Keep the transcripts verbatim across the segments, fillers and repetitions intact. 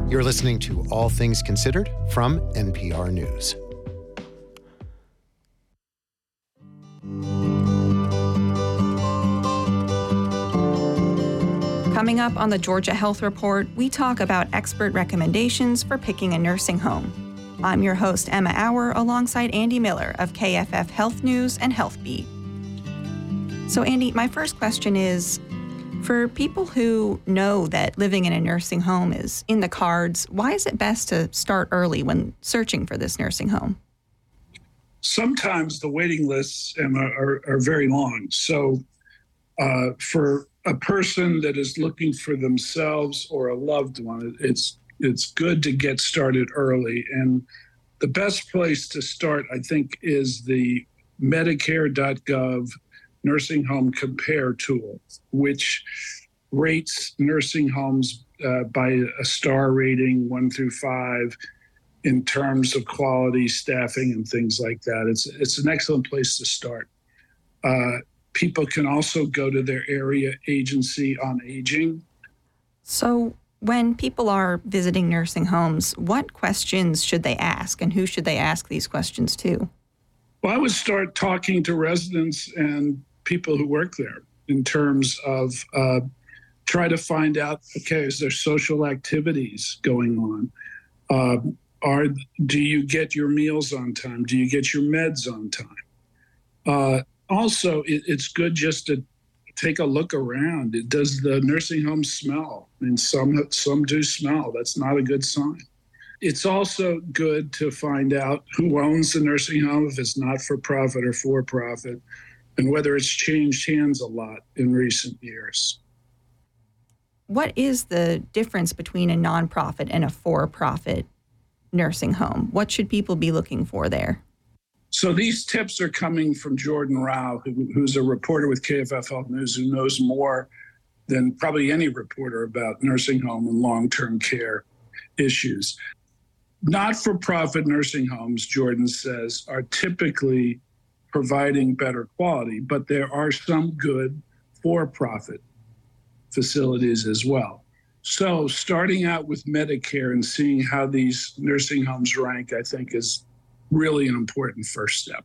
You're listening to All Things Considered from N P R News. Coming up on the Georgia Health Report, we talk about expert recommendations for picking a nursing home. I'm your host, Emma Auer, alongside Andy Miller of K F F Health News and Health Beat. So, Andy, my first question is, for people who know that living in a nursing home is in the cards, why is it best to start early when searching for this nursing home? Sometimes the waiting lists, Emma, are, are very long. So uh, for a person that is looking for themselves or a loved one, it's it's good to get started early. And the best place to start, I think, is the Medicare dot gov Nursing Home Compare tool, which rates nursing homes uh, by a star rating, one through five, in terms of quality, staffing, and things like that. It's it's an excellent place to start. Uh, people can also go to their area agency on aging. So when people are visiting nursing homes, what questions should they ask, and who should they ask these questions to? Well, I would start talking to residents and people who work there in terms of uh, try to find out, okay, is there social activities going on? Uh, are do you get your meals on time? Do you get your meds on time? Uh, also, it, it's good just to take a look around. It, does the nursing home smell? I mean, some some do smell. That's not a good sign. It's also good to find out who owns the nursing home, if it's not for profit or for profit, and whether it's changed hands a lot in recent years. What is the difference between a nonprofit and a for-profit nursing home? What should people be looking for there? So these tips are coming from Jordan Rao, who, who's a reporter with K F F Health News, who knows more than probably any reporter about nursing home and long-term care issues. Not-for-profit nursing homes, Jordan says, are typically providing better quality, but there are some good for-profit facilities as well. So starting out with Medicare and seeing how these nursing homes rank, I think, is really an important first step.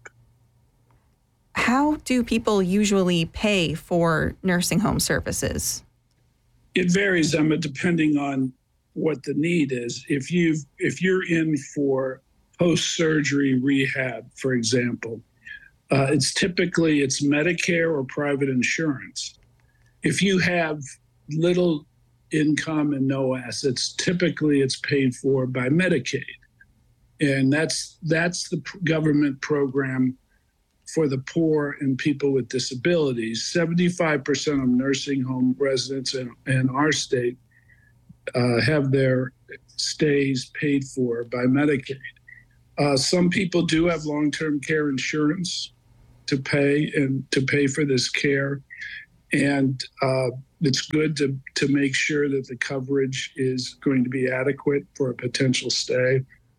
How do people usually pay for nursing home services? It varies, Emma, depending on what the need is. If you've if you're in for post-surgery rehab, for example, uh, it's typically it's Medicare or private insurance. If you have little income and no assets, typically it's paid for by Medicaid. And that's that's the government program for the poor and people with disabilities. seventy-five percent of nursing home residents in, in our state uh, have their stays paid for by Medicaid. Uh, some people do have long-term care insurance to pay and to pay for this care. And uh, it's good to, to make sure that the coverage is going to be adequate for a potential stay.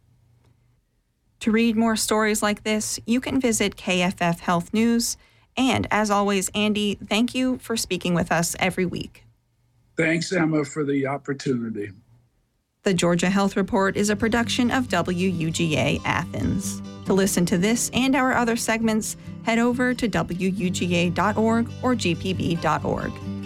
To read more stories like this, you can visit K F F Health News. And as always, Andy, thank you for speaking with us every week. Thanks, Emma, for the opportunity. The Georgia Health Report is a production of W U G A Athens. To listen to this and our other segments, head over to W U G A dot org or G P B dot org.